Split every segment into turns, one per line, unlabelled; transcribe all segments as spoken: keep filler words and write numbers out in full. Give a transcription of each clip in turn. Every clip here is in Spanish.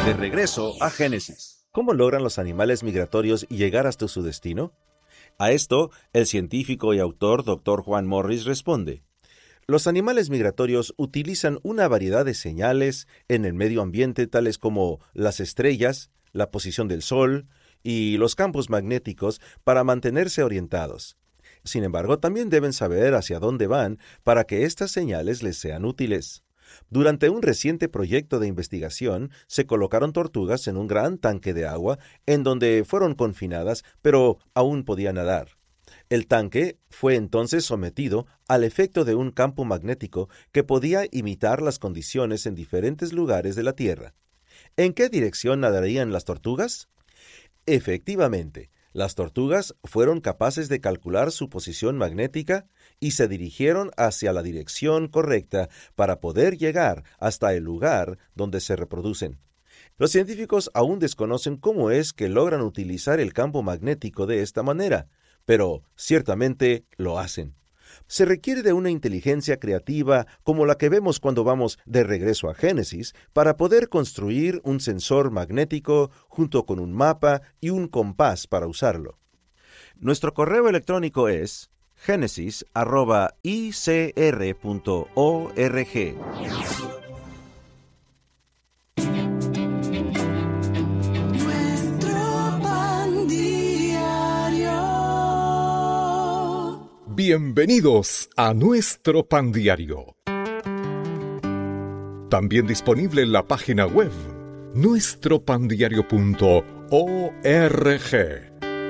De regreso a Génesis. ¿Cómo logran los animales migratorios llegar hasta su destino? A esto, el científico y autor doctor Juan Morris responde: los animales migratorios utilizan una variedad de señales en el medio ambiente, tales como las estrellas, la posición del sol y los campos magnéticos, para mantenerse orientados. Sin embargo, también deben saber hacia dónde van para que estas señales les sean útiles. Durante un reciente proyecto de investigación, se colocaron tortugas en un gran tanque de agua en donde fueron confinadas, pero aún podían nadar. El tanque fue entonces sometido al efecto de un campo magnético que podía imitar las condiciones en diferentes lugares de la Tierra. ¿En qué dirección nadarían las tortugas? Efectivamente, las tortugas fueron capaces de calcular su posición magnética y se dirigieron hacia la dirección correcta para poder llegar hasta el lugar donde se reproducen. Los científicos aún desconocen cómo es que logran utilizar el campo magnético de esta manera, pero ciertamente lo hacen. Se requiere de una inteligencia creativa como la que vemos cuando vamos de regreso a Génesis para poder construir un sensor magnético junto con un mapa y un compás para usarlo. Nuestro correo electrónico es génesis arroba i c r punto org.
Bienvenidos a nuestro Pan Diario. También disponible en la página web nuestro pan diario punto org.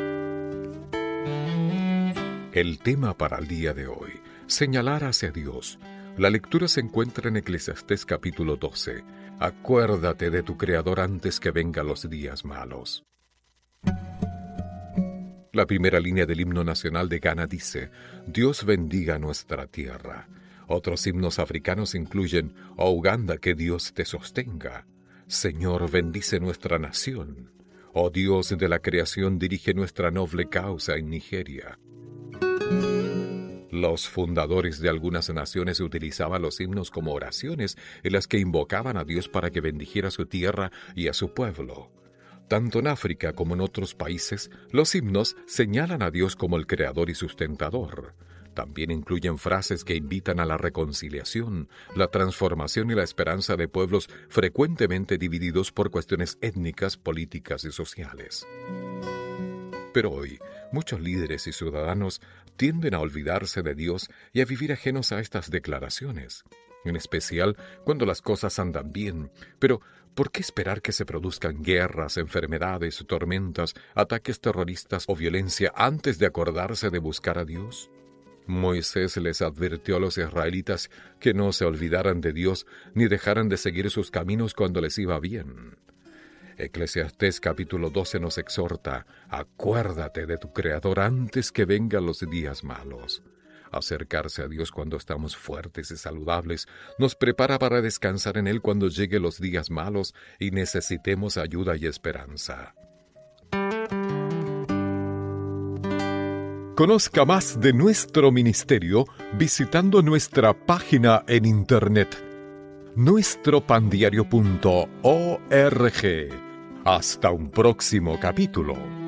El tema para el día de hoy: señalar hacia Dios. La lectura se encuentra en Eclesiastés capítulo doce. Acuérdate de tu Creador antes que vengan los días malos. La primera línea del himno nacional de Ghana dice: Dios bendiga nuestra tierra. Otros himnos africanos incluyen: Oh Uganda, que Dios te sostenga. Señor, bendice nuestra nación. Oh Dios de la creación, dirige nuestra noble causa en Nigeria. Los fundadores de algunas naciones utilizaban los himnos como oraciones en las que invocaban a Dios para que bendijera su tierra y a su pueblo. Tanto en África como en otros países, los himnos señalan a Dios como el creador y sustentador. También incluyen frases que invitan a la reconciliación, la transformación y la esperanza de pueblos frecuentemente divididos por cuestiones étnicas, políticas y sociales. Pero hoy, muchos líderes y ciudadanos tienden a olvidarse de Dios y a vivir ajenos a estas declaraciones, en especial cuando las cosas andan bien. Pero, ¿por qué esperar que se produzcan guerras, enfermedades, tormentas, ataques terroristas o violencia antes de acordarse de buscar a Dios? Moisés les advirtió a los israelitas que no se olvidaran de Dios ni dejaran de seguir sus caminos cuando les iba bien. Eclesiastés capítulo doce nos exhorta: acuérdate de tu Creador antes que vengan los días malos. Acercarse a Dios cuando estamos fuertes y saludables nos prepara para descansar en Él cuando lleguen los días malos y necesitemos ayuda y esperanza. Conozca más de nuestro ministerio visitando nuestra página en internet nuestro pan diario punto org. Hasta un próximo capítulo.